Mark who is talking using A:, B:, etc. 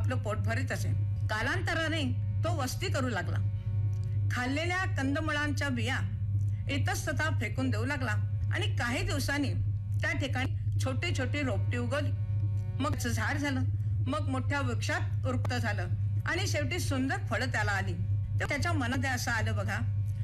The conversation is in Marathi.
A: आपलं पोट भरीत असे. कालांतराने तो वस्ती करू लागला. खाल्लेल्या कंदमुळांच्या बिया इतस्ततः फेकून देऊ लागला आणि काही दिवसांनी त्या ठिकाणी छोटी छोटी रोपटी उगवली. मग झाड झालं, मग मोठ्या वृक्षात रूपांतर झालं आणि शेवटी सुंदर फळं त्याला आली. त्याच्या मनात असं आलं बघा,